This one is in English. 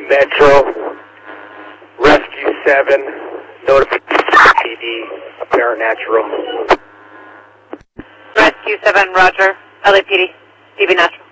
Metro, Rescue 7, notification PD, apparent natural. Rescue 7, roger. LAPD, DB natural.